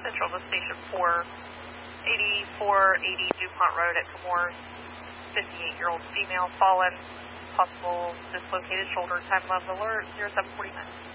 Central to Station 4, 8480 DuPont Road at Camorra. 58-year-old female fallen, possible dislocated shoulder, time of alert 0749.